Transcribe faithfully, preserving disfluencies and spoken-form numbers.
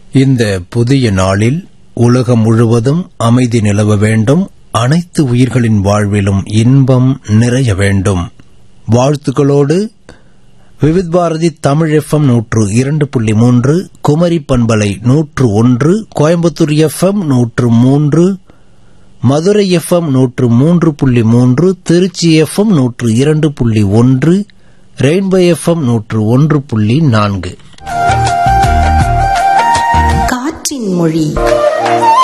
இந்த புதிய நாளில் உலகம் முழுவதும் அமைதி நிலவ வேண்டும், அனைத்து உயிர்களின் வாழ்விலும் இன்பம் நிறைய வேண்டும். வாழ்த்துக்களோடு விவித் பாரதி தமிழ் எஃப்எம் நூற்று இரண்டு புள்ளி மூன்று, குமரி பண்பலை நூற்று ஒன்று, கோயம்புத்தூர் எஃப்எம் நூற்று மூன்று, மதுரை எஃப்எம் நூற்று மூன்று புள்ளி மூன்று, திருச்சி எஃப்எம் நூற்று இரண்டு புள்ளி ஒன்று, ரெயின்போ எஃப்எம் நூற்று ஒன்று புள்ளி நான்கு. காற்றின் மொழி.